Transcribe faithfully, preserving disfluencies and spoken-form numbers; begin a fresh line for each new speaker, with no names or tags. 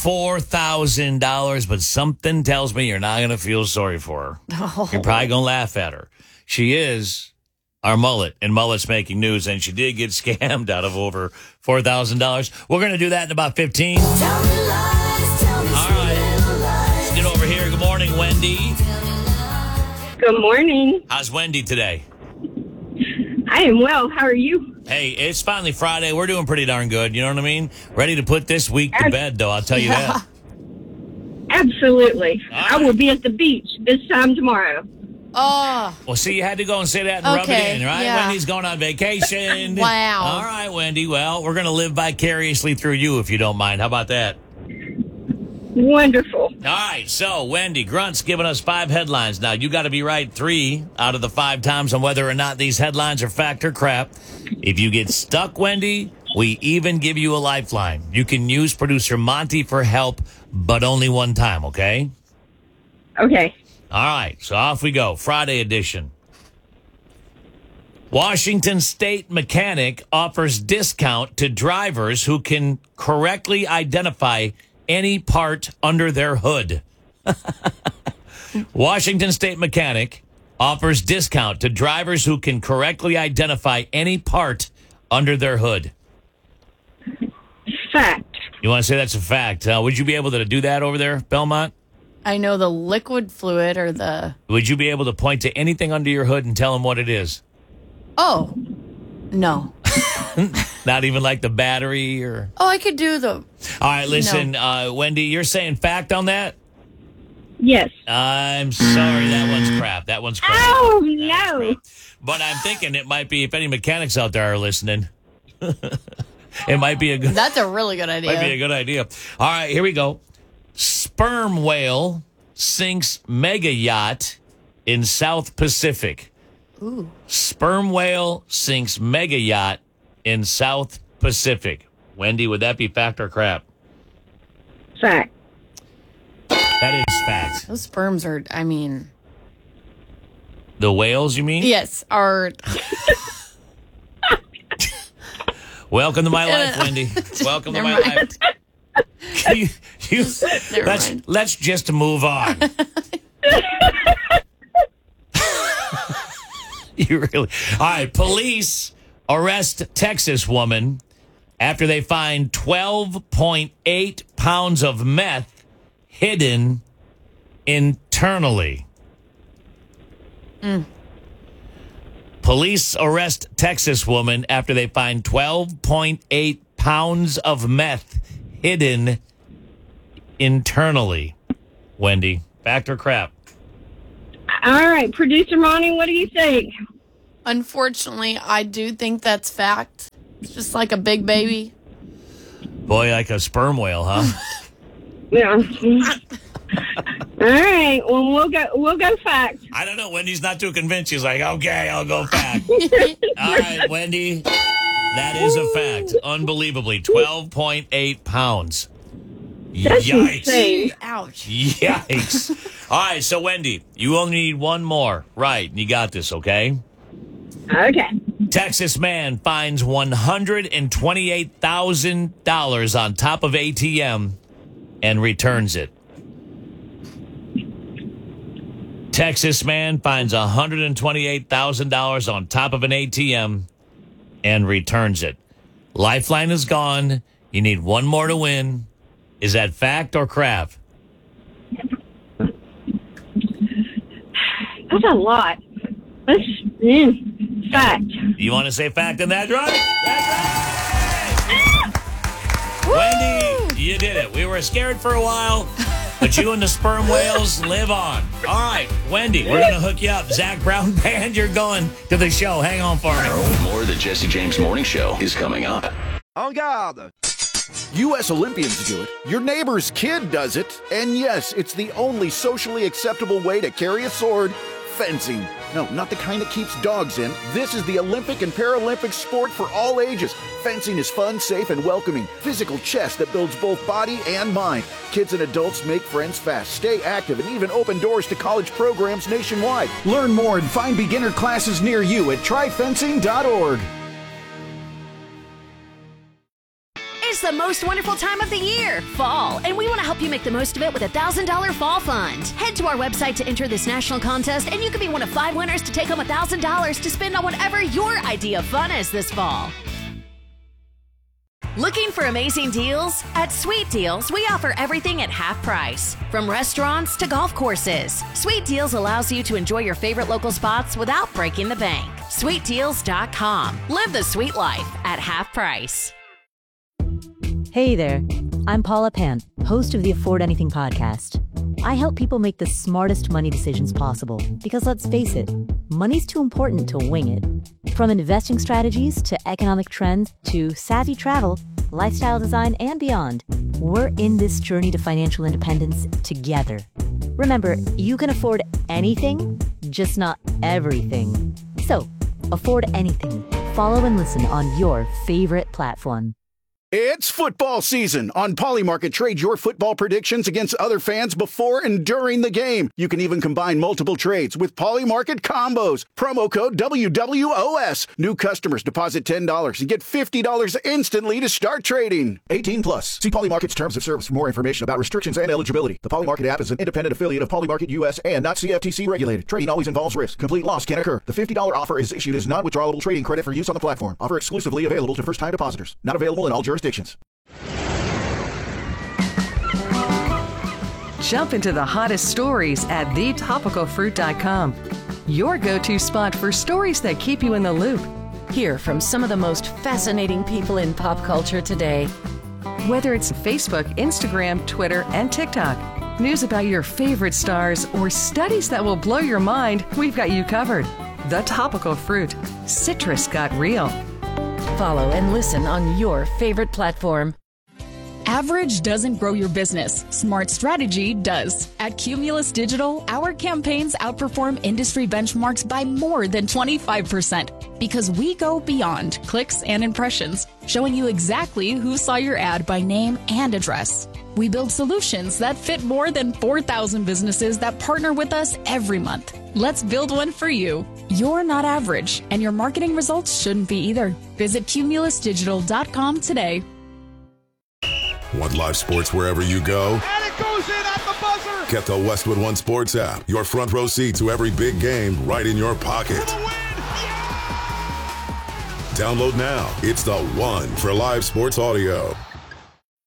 four thousand dollars, but something tells me you're not going to feel sorry for her.
Oh.
You're probably going to laugh at her. She is our mullet, and mullet's making news, and she did get scammed out of over four thousand dollars. We're going to do that in about fifteen.
Tell me lies, tell me
All right.
little lies.
Let's get over here. Good morning, Wendy.
Good morning.
How's Wendy today?
I am well. How are you?
Hey, it's finally Friday. We're doing pretty darn good. You know what I mean? Ready to put this week to
Ab-
bed, though. I'll tell you
Yeah.
that.
Absolutely.
All
I
right.
will be at the beach this time tomorrow.
Oh,
Well, see, you had to go and say that and rub
Okay,
it in, right?
yeah.
Wendy's going on vacation.
Wow.
All right, Wendy. Well, we're going to live vicariously through you, if you don't mind. How about that?
Wonderful.
All right. So, Wendy, Grunt's giving us five headlines. Now, you got to be right three out of the five times on whether or not these headlines are fact or crap. If you get stuck, Wendy, we even give you a lifeline. You can use producer Monty for help, but only one time, okay?
Okay.
All right, so off we go. Friday edition. Washington State mechanic offers discount to drivers who can correctly identify any part under their hood. Washington State mechanic offers discount to drivers who can correctly identify any part under their hood.
Fact.
You want to say that's a fact? Uh, would you be able to do that over there, Belmont?
I know the liquid fluid or the...
Would you be able to point to anything under your hood and tell them what it is?
Oh, no.
Not even like the battery or...
Oh, I could do the...
All right, listen, uh, Wendy, you're saying fact on that?
Yes.
I'm sorry, that one's crap. That one's crap.
Oh,
That's
no.
crap. But I'm thinking it might be, if any mechanics out there are listening, it might be a good,
That's a really good
might be a
idea.
good idea. All right, here we go. Sperm whale sinks mega yacht in South Pacific.
Ooh.
Sperm whale sinks mega yacht in South Pacific. Wendy, would that be fact or crap?
Fact.
That is fact.
Those sperms are, I mean...
The whales, you mean?
Yes, are...
Welcome to my life, Wendy. Welcome to
Never
my
mind.
life. you, you,
Never
let's
mind.
let's just move on. You really? All right. Police arrest Texas woman after they find twelve point eight pounds of meth hidden internally.
Mm.
Police arrest Texas woman after they find twelve point eight pounds of meth hidden internally. Wendy, fact or crap?
All right. Producer Monty, what do you think?
Unfortunately, I do think that's fact. It's just like a big baby.
Boy, like a sperm whale, huh?
Yeah. All right. Well, we'll go. We'll go fact.
I don't know. Wendy's not too convinced. She's like, okay, I'll go fact. All right, Wendy, that is a fact. Unbelievably, twelve point eight pounds.
That's
Yikes.
insane.
Ouch.
Yikes. All right, so Wendy, you only need one more. Right, you got this, okay?
Okay.
Texas man finds one hundred twenty-eight thousand dollars on top of A T M and returns it. Texas man finds one hundred twenty-eight thousand dollars on top of an A T M and returns it. Lifeline is gone. You need one more to win. Is that fact or crap?
That's a lot. That's mm, fact.
You want to say fact on that, right? That's right! Wendy, you did it. We were scared for a while, but you and the sperm whales live on. All right, Wendy, we're going to hook you up. Zach Brown Band, you're going to the show. Hang on for me.
More of the Jesse James Morning Show is coming up.
En garde! U S Olympians do it, your neighbor's kid does it, and yes, it's the only socially acceptable way to carry a sword, fencing. No, not the kind that keeps dogs in. This is the Olympic and Paralympic sport for all ages. Fencing is fun, safe, and welcoming. Physical chess that builds both body and mind. Kids and adults make friends fast, stay active, and even open doors to college programs nationwide. Learn more and find beginner classes near you at try fencing dot org.
It's the most wonderful time of the year, fall, and we want to help you make the most of it with a one thousand dollars Fall Fund. Head to our website to enter this national contest, and you could be one of five winners to take home one thousand dollars to spend on whatever your idea of fun is this fall. Looking for amazing deals? At Sweet Deals, we offer everything at half price. From restaurants to golf courses, Sweet Deals allows you to enjoy your favorite local spots without breaking the bank. sweet deals dot com. Live the sweet life at half price.
Hey there, I'm Paula Pant, host of the Afford Anything podcast. I help people make the smartest money decisions possible because let's face it, money's too important to wing it. From investing strategies to economic trends to savvy travel, lifestyle design, and beyond, we're in this journey to financial independence together. Remember, you can afford anything, just not everything. So, afford anything. Follow and listen on your favorite platform.
It's football season. On Polymarket, trade your football predictions against other fans before and during the game. You can even combine multiple trades with Polymarket combos. Promo code W W O S. New customers deposit ten dollars and get fifty dollars instantly to start trading. eighteen plus. See Polymarket's terms of service for more information about restrictions and eligibility. The Polymarket app is an independent affiliate of Polymarket U S and not C F T C regulated. Trading always involves risk. Complete loss can occur. The fifty dollars offer is issued as non-withdrawable trading credit for use on the platform. Offer exclusively available to first-time depositors. Not available in all jurisdictions.
Jump into the hottest stories at the topical fruit dot com. Your go-to spot for stories that keep you in the loop.
Hear from some of the most fascinating people in pop culture today.
Whether it's Facebook, Instagram, Twitter, and TikTok, news about your favorite stars, or studies that will blow your mind, we've got you covered. The Topical Fruit. Citrus got real.
Follow and listen on your favorite platform.
Average doesn't grow your business. Smart strategy does. At Cumulus Digital, our campaigns outperform industry benchmarks by more than twenty-five percent because we go beyond clicks and impressions, showing you exactly who saw your ad by name and address. We build solutions that fit more than four thousand businesses that partner with us every month. Let's build one for you. You're not average, and your marketing results shouldn't be either. Visit cumulus digital dot com today.
Want live sports wherever you go?
And it goes in at the buzzer!
Get the Westwood One Sports app. Your front row seat to every big game right in your pocket.
For the win! Yeah!
Download now. It's the one for live sports audio.